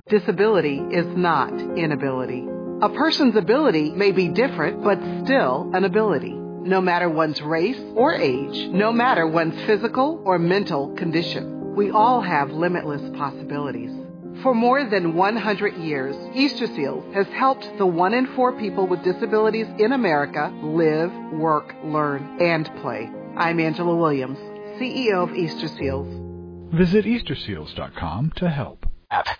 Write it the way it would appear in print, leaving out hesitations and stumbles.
Disability is not inability. A person's ability may be different, but still an ability. No matter one's race or age, no matter one's physical or mental condition, we all have limitless possibilities. For more than 100 years, Easter Seals has helped the 1 in 4 people with disabilities in America live, work, learn, and play. I'm Angela Williams, CEO of Easter Seals. Visit EasterSeals.com to help.